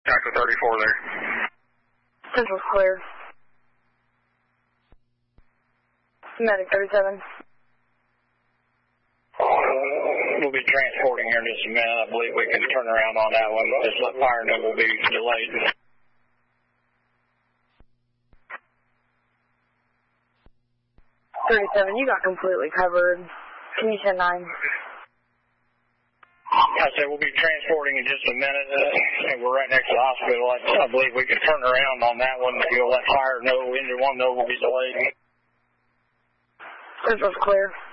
contact with 34 there. Central's clear. Medic 37. We'll be transporting here in just a minute. I believe we can turn around on that one. Just let fire know we'll be delayed. You got completely covered. Can you send 9? I said we'll be transporting in just a minute, and we're right next to the hospital. I believe we can turn around on that one. You'll let fire know, engine 1 know we'll be delayed. Central's clear.